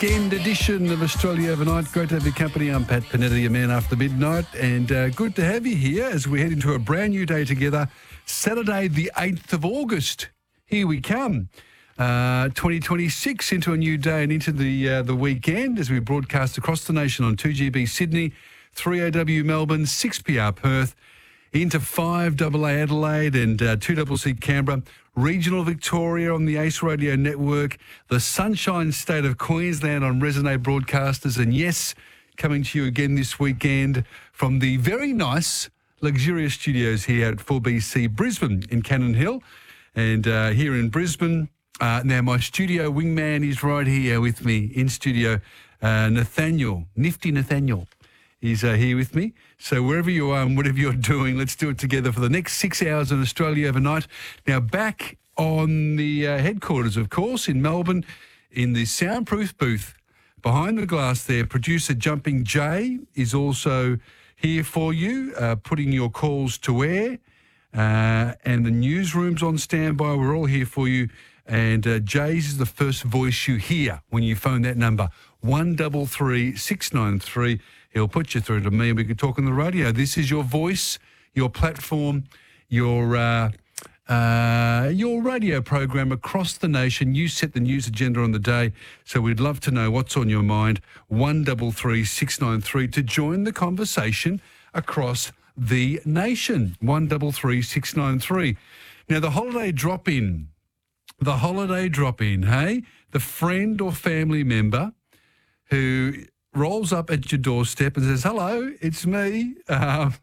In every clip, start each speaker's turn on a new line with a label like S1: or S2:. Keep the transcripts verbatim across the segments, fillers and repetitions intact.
S1: weekend edition of Australia Overnight. Great to have your company. I'm Pat Panetta, your man after midnight, and uh, good to have you here as we head into a brand new day together. Saturday, the eighth of August. Here we come. Uh, twenty twenty-six into a new day and into the uh, the weekend as we broadcast across the nation on two G B Sydney, three A W Melbourne, six P R Perth, into five A A Adelaide and uh, two C C Canberra, regional Victoria on the Ace Radio Network, the Sunshine State of Queensland on Resonate Broadcasters, and yes, coming to you again this weekend from the very nice, luxurious studios here at four B C Brisbane in Cannon Hill. And uh, here in Brisbane, uh, now my studio wingman is right here with me in studio, uh, Nathaniel, Nifty Nathaniel. He's uh, here with me. So wherever you are and whatever you're doing, let's do it together for the next six hours on Australia Overnight. Now, back on the uh, headquarters, of course, in Melbourne, in the soundproof booth, behind the glass there, producer Jumping Jay is also here for you, uh, putting your calls to air. Uh, and the newsroom's on standby. We're all here for you. And uh, Jay's is the first voice you hear when you phone that number, one three three, six nine three. He'll put you through to me and we can talk on the radio. This is your voice, your platform, your uh, uh, your radio program across the nation. You set the news agenda on the day, so we'd love to know what's on your mind. one three three, six nine three to join the conversation across the nation. one three three, six nine three. Now, the holiday drop-in, the holiday drop-in, hey? The friend or family member who rolls up at your doorstep and says, hello, it's me. Um,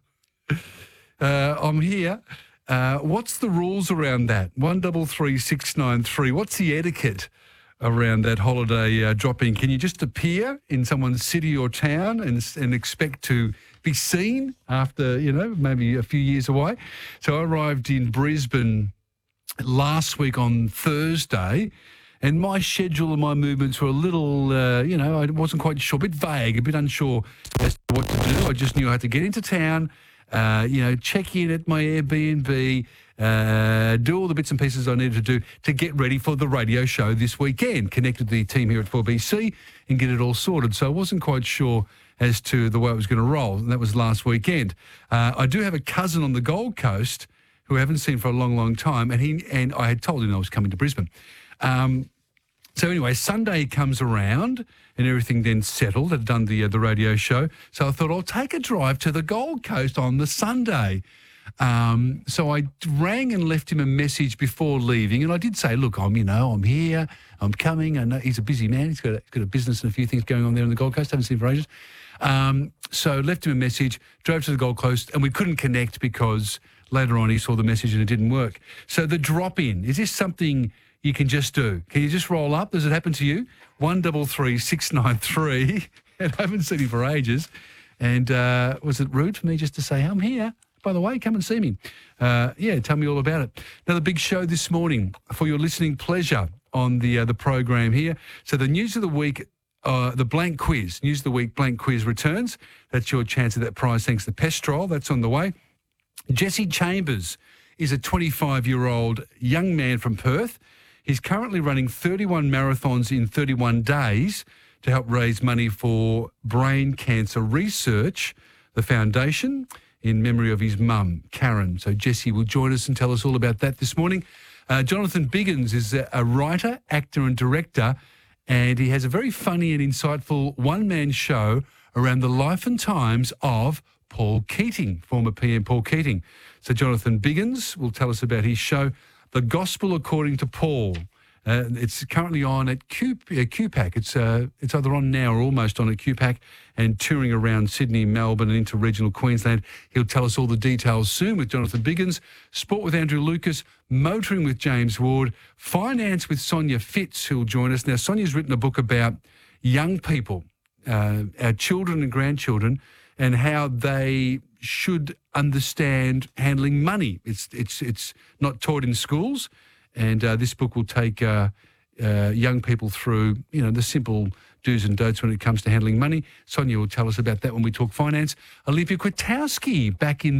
S1: uh, I'm here. Uh, what's the rules around that? one three three, six nine three. What's the etiquette around that holiday uh, drop-in? Can you just appear in someone's city or town and, and expect to be seen after, you know, maybe a few years away? So I arrived in Brisbane last week on Thursday, and my schedule and my movements were a little, uh, you know, I wasn't quite sure, a bit vague, a bit unsure as to what to do. I just knew I had to get into town, uh, you know, check in at my Airbnb, uh, do all the bits and pieces I needed to do to get ready for the radio show this weekend, connect with the team here at four B C and get it all sorted. So I wasn't quite sure as to the way it was going to roll, and that was last weekend. Uh, I do have a cousin on the Gold Coast who I haven't seen for a long, long time, and he and I had told him I was coming to Brisbane. Um, so anyway, Sunday comes around and everything then settled. I'd done the uh, the radio show. So I thought I'll take a drive to the Gold Coast on the Sunday. Um, so I rang and left him a message before leaving. And I did say, look, I'm, you know, I'm here, I'm coming. I know he's a busy man. He's got a, got a business and a few things going on there on the Gold Coast. I haven't seen him for ages. Um, so left him a message, drove to the Gold Coast, and we couldn't connect because later on he saw the message and it didn't work. So the drop-in, is this something you can just do? Can you just roll up? Does it happen to you? one three three, six nine three. And I haven't seen him for ages. And uh, was it rude for me just to say, I'm here? By the way, come and see me. Uh, yeah, tell me all about it. Another big show this morning for your listening pleasure on the uh, the program here. So the news of the week, uh, the blank quiz, news of the week blank quiz returns. That's your chance at that prize thanks to Pestrol. That's on the way. Jesse Chambers is a twenty-five-year-old young man from Perth. He's currently running thirty-one marathons in thirty-one days to help raise money for brain cancer research, the foundation, in memory of his mum, Karen. So Jesse will join us and tell us all about that this morning. Uh, Jonathan Biggins is a, a writer, actor and director, and he has a very funny and insightful one-man show around the life and times of Paul Keating, former P M Paul Keating. So Jonathan Biggins will tell us about his show, The Gospel According to Paul. Uh, it's currently on at Q, uh, Q PAC. It's uh, it's either on now or almost on at Q PAC and touring around Sydney, Melbourne and into regional Queensland. He'll tell us all the details soon with Jonathan Biggins. Sport with Andrew Lucas, motoring with James Ward, finance with Sonia Fitz, who'll join us. Now, Sonia's written a book about young people, uh, our children and grandchildren, and how they should understand handling money. It's it's it's not taught in schools. And uh, this book will take uh, uh, young people through, you know, the simple do's and don'ts when it comes to handling money. Sonia will tell us about that when we talk finance. Olivia Kwiatkowski back in